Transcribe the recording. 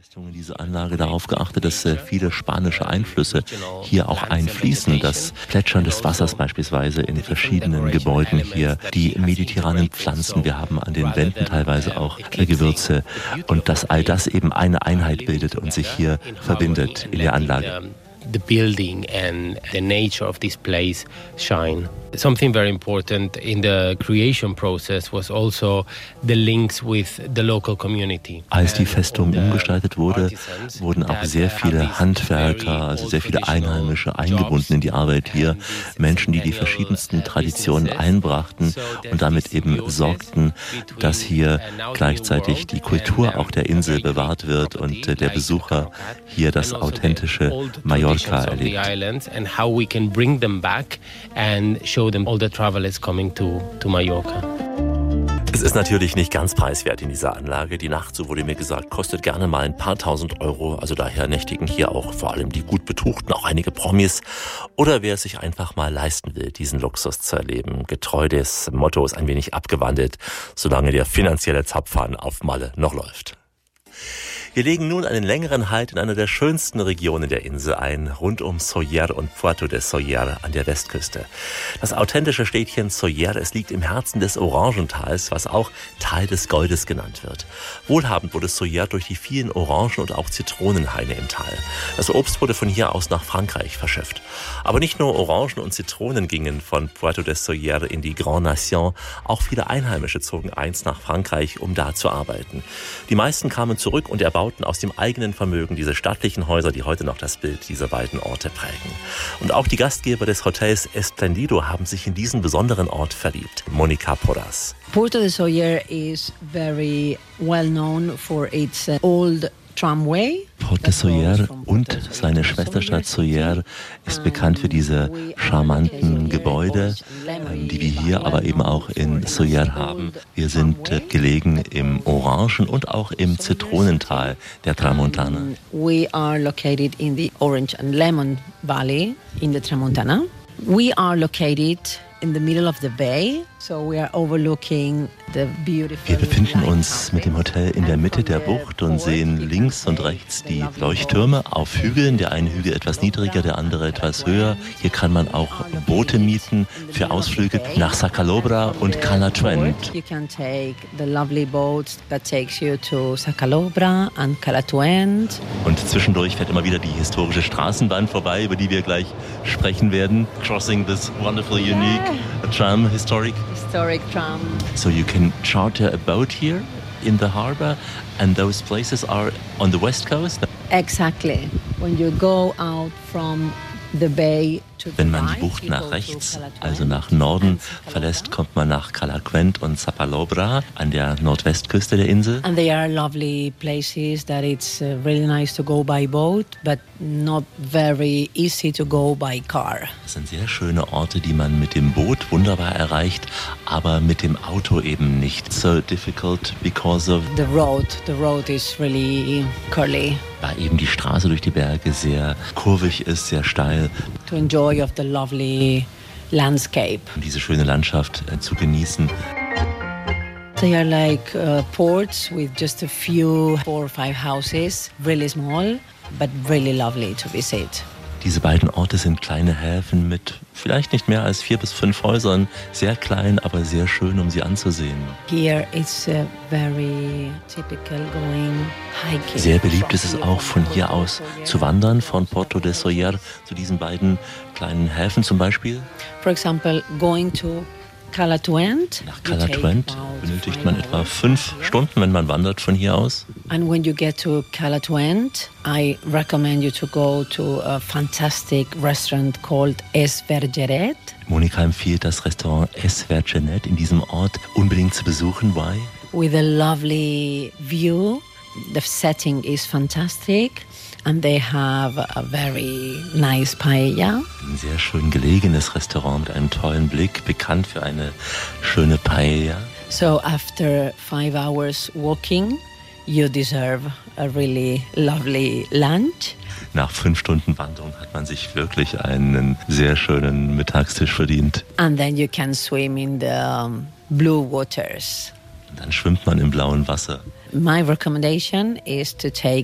Diese Anlage darauf geachtet, dass viele spanische Einflüsse hier auch einfließen. Das Plätschern des Wassers beispielsweise in verschiedenen Gebäuden hier, die mediterranen Pflanzen, wir haben an den Wänden teilweise auch Gewürze und dass all das eben eine Einheit bildet und sich hier verbindet in der Anlage. The building and the nature of this place shine. Something very important in the creation process was also the links with the local community. Als die Festung umgestaltet wurde, wurden auch sehr viele Handwerker, also sehr viele Einheimische eingebunden in die Arbeit hier. Menschen, die die verschiedensten Traditionen einbrachten und damit eben sorgten, dass hier gleichzeitig die Kultur auch der Insel bewahrt wird und der Besucher hier das authentische Mallorca erlebt. All the travelers coming to Mallorca. Es ist natürlich nicht ganz preiswert in dieser Anlage. Die Nacht, so wurde mir gesagt, kostet gerne mal ein paar tausend Euro. Also daher nächtigen hier auch vor allem die gut Betuchten, auch einige Promis. Oder wer es sich einfach mal leisten will, diesen Luxus zu erleben. Getreu des Mottos ein wenig abgewandelt, solange der finanzielle Zapfhahn auf Malle noch läuft. Wir legen nun einen längeren Halt in einer der schönsten Regionen der Insel ein, rund um Sóller und Puerto de Sóller an der Westküste. Das authentische Städtchen Sóller, es liegt im Herzen des Orangentals, was auch Tal des Goldes genannt wird. Wohlhabend wurde Sóller durch die vielen Orangen- und auch Zitronenhaine im Tal. Das Obst wurde von hier aus nach Frankreich verschifft. Aber nicht nur Orangen und Zitronen gingen von Puerto de Sóller in die Grande Nation, auch viele Einheimische zogen einst nach Frankreich, um da zu arbeiten. Die meisten kamen zurück und erbauten aus dem eigenen Vermögen diese stattlichen Häuser, die heute noch das Bild dieser beiden Orte prägen. Und auch die Gastgeber des Hotels Esplendido haben sich in diesen besonderen Ort verliebt. Monica Porras. Puerto de Sóller is very well known for its old tramway. Port de Sóller und seine Schwesterstadt Sóller ist bekannt für diese charmanten Gebäude, die wir hier aber eben auch in Sóller haben. Wir sind gelegen im Orangen- und auch im Zitronental der Tramontana. We are located in the Orange and Lemon Valley in the Tramontana. We are located in the middle of the bay, so we are overlooking the beautiful. Wir befinden uns mit dem Hotel in der Mitte der Bucht und sehen links und rechts die Leuchttürme auf Hügeln. Der eine Hügel etwas niedriger, der andere etwas höher. Hier kann man auch Boote mieten für Ausflüge nach Sacalobra und Calatuén. You can take the lovely boats that takes you to Sacalobra and Calatuén. Und zwischendurch fährt immer wieder die historische Straßenbahn vorbei, über die wir gleich sprechen werden. Crossing this wonderful, unique tram, historic Tram. So you can charter a boat here in the harbor, and those places are on the west coast? Exactly. When you go out from the bay to the Wenn man die right, Bucht you nach go to rechts, Calatuén also nach Norden and Sacalobra. verlässt, kommt man nach Calatuén und Sapalobra an der Nordwestküste der Insel. And they are lovely places that it's really nice to go by boat, but not very easy to go by car. Das sind sehr schöne Orte, die man mit dem Boot wunderbar erreicht, aber mit dem Auto eben nicht. So difficult because of The road is really curly. weil eben die Straße durch die Berge sehr kurvig ist, sehr steil. To enjoy of the lovely landscape. Um diese schöne Landschaft zu genießen. They are like ports with just a few 4 or 5 houses, really small, but really lovely to visit. Diese beiden Orte sind kleine Häfen mit vielleicht nicht mehr als 4 bis 5 Häusern. Sehr klein, aber sehr schön, um sie anzusehen. Here it's very typical going hiking. Sehr beliebt ist es auch, von hier aus zu wandern, von Puerto de Sóller zu diesen beiden kleinen Häfen zum Beispiel. For example, going to Calatuén. Nach Calatuén benötigt man etwa 5 Stunden, wenn man wandert von hier aus. And when you get to Calatuén, I recommend you to go to a fantastic restaurant called Es Vergeret. Monika empfiehlt das Restaurant Es Vergeret in diesem Ort unbedingt zu besuchen. Why? With a lovely view. The setting is fantastic. And they have a very nice paella. Ein sehr schön gelegenes Restaurant mit einem tollen Blick, bekannt für eine schöne Paella. So after 5 hours walking, you deserve a really lovely lunch. Nach 5 Stunden Wanderung hat man sich wirklich einen sehr schönen Mittagstisch verdient. And then you can swim in the blue waters. Und dann schwimmt man im blauen Wasser. My recommendation is to take